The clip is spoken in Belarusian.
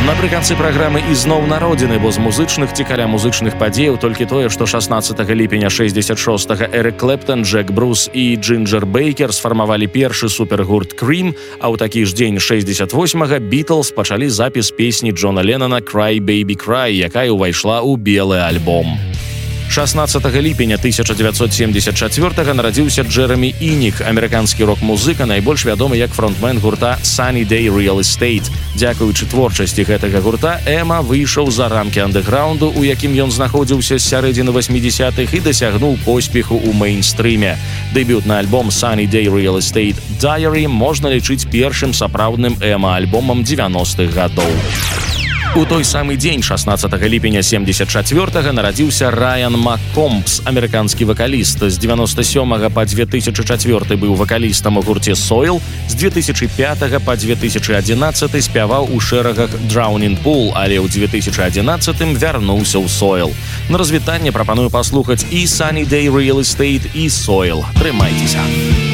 Напрыканцы праграмы ізноў народзіны, бо з музычных ці каля музычных падзеяў толькі тое, што 16 ліпеня 66-га Эрик Клэптон, Джек Брус і Джинджер Бейкер сфармавалі першы супергурт Cream, а ў такі ж дзень 68-га Beatles пачалі запіс песні Джона Леннона «Cry Baby Cry», якая ўвайшла ў белы альбом. 16 ліпеня 1974 нарадзіўся Джеремі Інік, амерыканскі рок-музыка, найбольш вядомы як фронтмен гурта Sunny Day Real Estate. Дзякуючы творчасці гэтага гурта Эма выйшаў за рамкі андэграунду, у якім ён знаходзіўся з сярэдзіны 80-х і дасягнуў поспеху ў мэйнстрыме. Дэбютны альбом Sunny Day Real Estate Diary можна лічыць першым сапраўдным Эма-альбомам 90-х гадоў. У той самы дзень, 16 ліпеня 74-га, нарадзіўся Райан МакКомбс, амерыканскі вакаліст. З 97 па 2004 быў вакалістам у гурце Soil, з 2005 па 2011 спяваў у шэрагах Drowning Pool, але ў 2011 вярнуўся ў Soil. На развітанне прапаную паслухаць і Sunny Day Real Estate, і Soil. Трымайцеся!